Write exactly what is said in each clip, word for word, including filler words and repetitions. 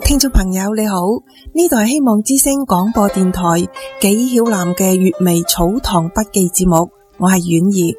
聽眾朋友你好，呢度係希望之聲廣播電台紀曉嵐嘅粵微草堂筆記節目，我係婉兒。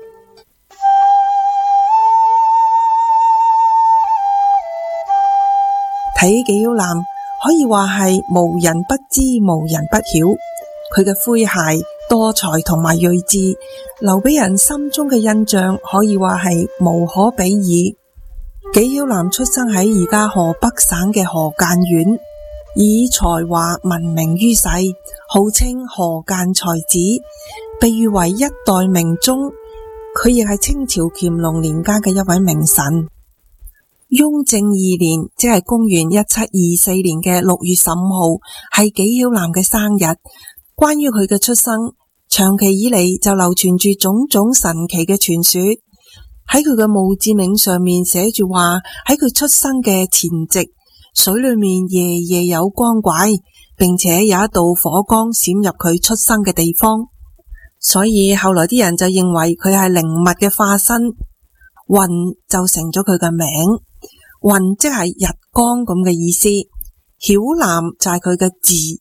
睇紀曉嵐可以話係無人不知無人不曉，佢嘅詼諧多才同埋睿智，留俾人心中嘅印象可以話係無可比擬。紀曉嵐出生喺而家河北省嘅河間縣，以才華聞名於世，號稱河間才子，被譽為一代名宗。佢亦係清朝乾隆年間嘅一位名臣。雍正二年，即係公元一七二四年嘅六月十五號，係紀曉嵐嘅生日。關於佢嘅出生，長期以嚟就流傳住種種神奇嘅傳說。喺佢嘅墓誌銘上面寫住話，喺佢出生嘅前夕，水裏面夜夜有光怪，並且有一道火光閃入佢出生嘅地方。所以後來啲人就認為佢係靈物嘅化身，雲就成咗佢嘅名。雲即係日光咁嘅意思，曉嵐就係佢嘅字。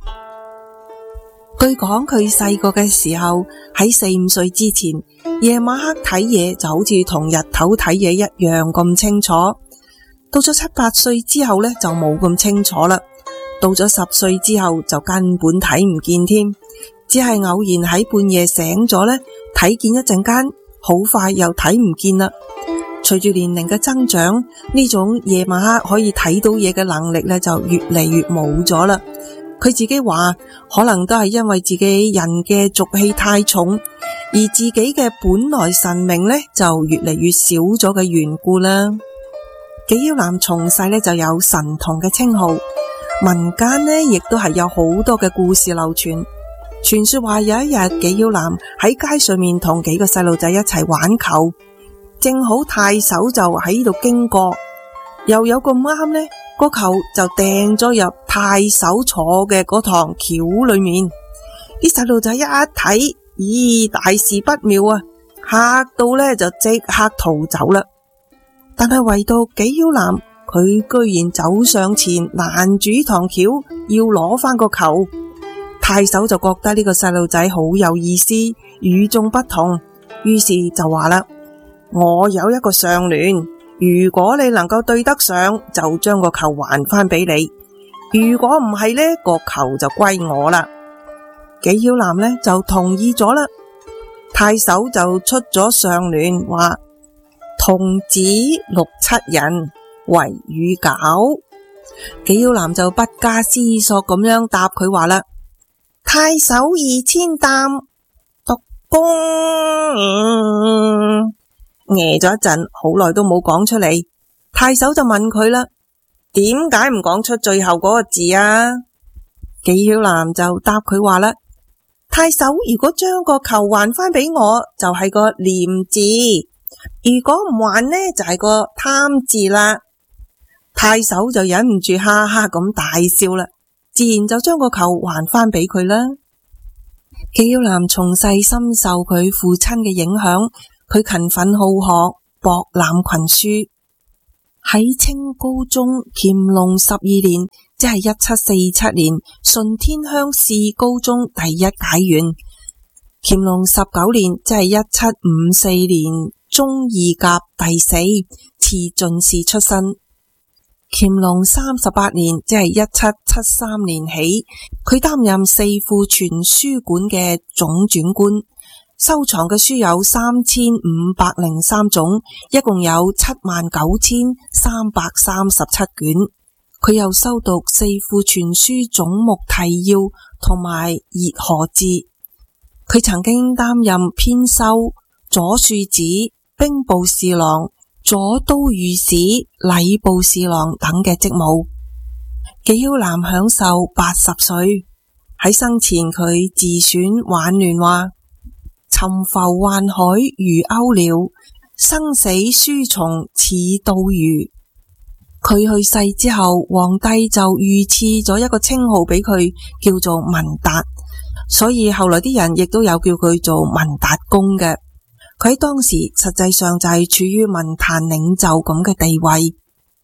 據講佢細個嘅時候，喺四五歲之前，夜晚黑睇嘢就好似同日頭睇嘢一樣咁清楚。到咗七八歲之後呢，就冇咁清楚啦。到咗十歲之後就根本睇唔見添，只係偶然喺半夜醒咗呢，睇見一陣間，好快又睇唔見啦。隨住年齡嘅增長，呢種夜晚黑可以睇到嘢嘅能力呢，就越嚟越冇咗啦。佢自己話，可能都係因為自己人嘅俗氣太重，而自己嘅本來神明呢就越嚟越少咗嘅緣故啦。紀曉嵐從細呢就有神童嘅稱號，民間呢亦都係有好多嘅故事流傳。傳說話有一日紀曉嵐喺街上面同幾個細路仔一齊玩球，正好太守就喺度經過，又有咁啱呢個球就掟咗入太守坐嘅嗰堂橋裏面。啲細路仔一睇，咦，大事不妙啊，嚇到呢就即刻逃走啦。但係唯獨紀曉嵐，佢居然走上前攔住堂橋，要攞翻個球。太守就覺得呢個細路仔好有意思，與眾不同，於是就話啦，我有一個上聯，如果你能夠對得上，就將個球還翻俾你，如果唔係呢，個球就歸我啦。紀曉嵐呢就同意咗啦。太守就出咗上聯，話童子六七人，為與狗。紀曉嵐就不加思索咁樣答佢話啦，太守二千擔，獨弓。呆咗一陣，好耐都冇講出嚟。太守就問佢啦，點解唔講出最後嗰個字啊？紀曉嵐就答佢話啦，太守如果將個球還翻俾我，就係個廉字；如果唔還呢，就係個貪字啦。太守就忍唔住哈哈咁大笑啦，自然就將個球還翻俾佢啦。紀曉嵐從細深受佢父親嘅影響，佢勤奮好學，博覽群書。喺清高宗乾隆十二年，即係一七四七年，順天鄉試高中第一解元。乾隆十九年，即係一七五四年，中二甲第四，次進士出身。乾隆三十八年，即係一七七三年起，佢擔任四庫全書館嘅總轉官。收藏嘅書有三千五百零三種，一共有七萬九千三百三十七卷。佢又修讀四庫全書總目提要同埋熱河字。佢曾經擔任編修、左庶子、兵部侍郎、左都御史、禮部侍郎等嘅職務。紀曉嵐享壽八十歲，喺生前佢自選挽聯話，沉浮宦海如鷗鳥，生死書叢似倒魚。佢去世之後，皇帝就御賜咗一個稱號俾佢，叫做文達，所以後來啲人亦都有叫佢做文達公嘅。佢喺當時實際上就係處於文壇領袖咁嘅地位。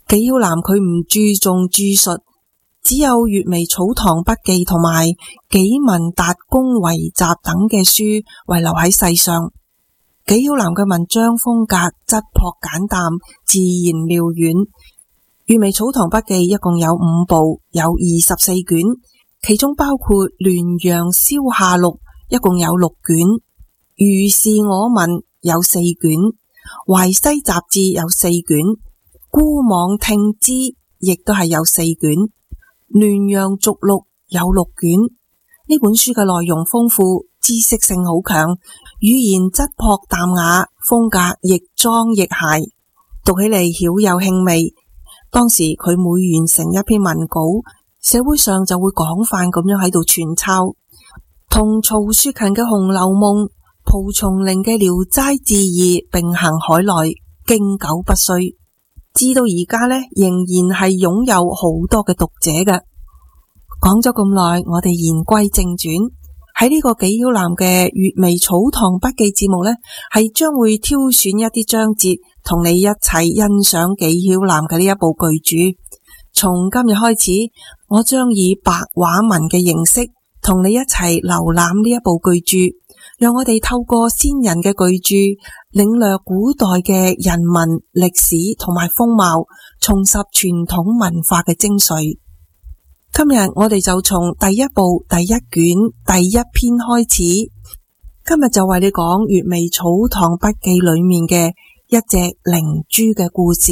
紀曉嵐佢唔注重注述，只有《閱微草堂筆記》同埋《紀文達公遺集》等嘅書遺留喺世上。紀曉嵐嘅文章風格質樸簡淡，自然妙遠。《閱微草堂筆記》一共有五部，有二十四卷，其中包括《聯陽消夏錄》，一共有六卷；《如是我聞》有四卷；《淮西雜誌》有四卷；《姑妄聽之》亦都係有四卷；《聯陽續錄》有六卷。呢本書嘅內容豐富，知識性好強，語言質樸淡雅，風格亦莊亦諧，讀起嚟曉有興味。當時佢每完成一篇文稿，社會上就會廣泛咁樣喺度傳抄，同曹雪芹嘅《紅樓夢》、蒲松齡嘅《聊齋志異》並行海內，經久不衰。至到而家呢，仍然係擁有好多嘅讀者嘅。講咗咁耐，我哋言歸正傳。喺呢個紀曉嵐嘅《閱微草堂筆記》節目呢，係將會挑選一啲章節，同你一齊欣賞紀曉嵐嘅呢一部巨著。從今日開始，我將以白話文嘅形式，同你一齊瀏覽呢一部巨著，讓我哋透過先人嘅巨著，領略古代嘅人文歷史同埋風貌，重拾傳統文化嘅精髓。今日我哋就從第一部第一卷第一篇開始。今日就為你講《閱微草堂筆記》裏面嘅一隻靈珠嘅故事。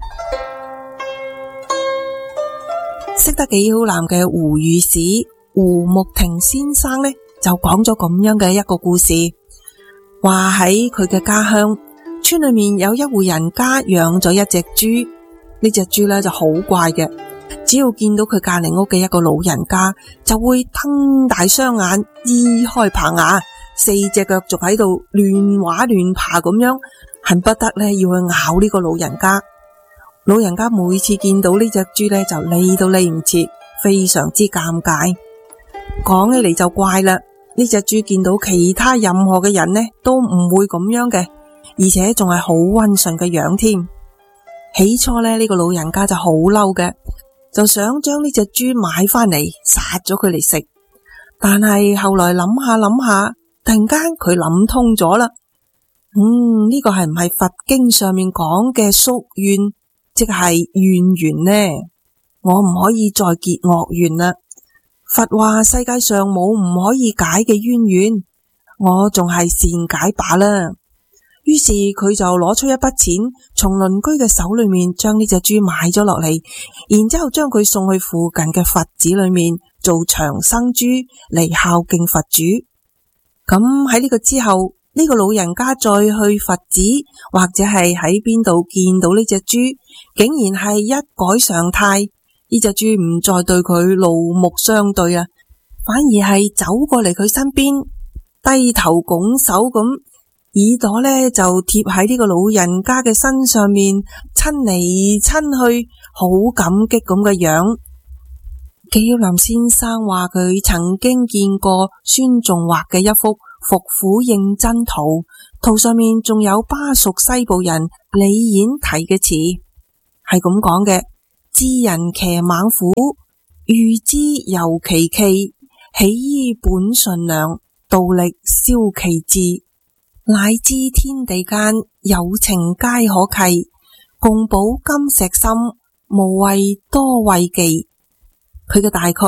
識得紀曉嵐嘅胡御史胡木庭先生呢，就講咗咁樣嘅一個故事，話喺佢嘅家鄉村裏面有一戶人家養咗一隻豬，呢隻豬呢就好怪嘅。只要見到佢隔籬屋嘅一個老人家，就會瞪大雙眼，咿開棚牙，四隻腳仲喺度亂畫亂爬咁樣，恨不得呢要去咬呢個老人家。老人家每次見到呢隻豬呢，就理都理唔切，非常之尷尬。講起嚟就怪啦，呢隻豬見到其他任何嘅人呢，都唔會咁樣嘅，而且仲係好溫順嘅樣添。起初呢，呢個老人家就好嬲嘅，就想將呢隻豬買翻嚟殺咗佢嚟食，但係後來諗下諗下，突然間佢諗通咗啦。嗯，呢個係唔係佛經上面講嘅宿怨，即係怨緣呢？我唔可以再結惡緣啦。佛話世界上冇唔可以解嘅淵源，我仲係善解罷啦。於是佢就攞出一筆錢，從鄰居嘅手裏面將呢隻豬買咗落嚟，然之後將佢送去附近嘅佛寺裏面做長生豬嚟孝敬佛主。咁喺呢個之後，呢個老人家再去佛寺或者係喺邊度見到呢隻豬，竟然係一改常態，呢隻豬唔再對佢怒目相對啊，反而係走過嚟佢身邊，低頭拱手咁，耳朵呢就貼喺呢個老人家嘅身上面，親嚟親去，好感激咁嘅樣。紀曉嵐先生話佢曾經見過孫仲畫嘅一幅伏虎認真圖，圖上面仲有巴蜀西部人李演題嘅詞，係咁講嘅：智人騎猛虎，欲之由其器，起於本純良，道力消其志，乃知天地間有情皆可契，共補金石心，無謂多畏忌。佢嘅大概